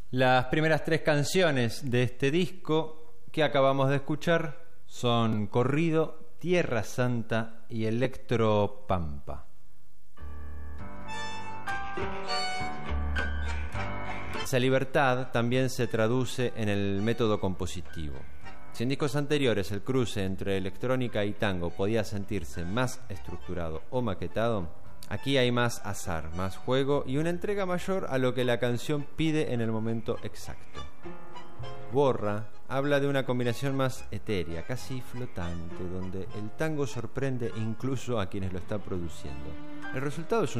Las primeras 3 canciones de este disco que acabamos de escuchar son Corrido, Tierra Santa y Electro Pampa. Esa libertad también se traduce en el método compositivo. Si en discos anteriores el cruce entre electrónica y tango podía sentirse más estructurado o maquetado, aquí hay más azar, más juego y una entrega mayor a lo que la canción pide en el momento exacto. Borra habla de una combinación más etérea, casi flotante, donde el tango sorprende incluso a quienes lo están produciendo. El resultado es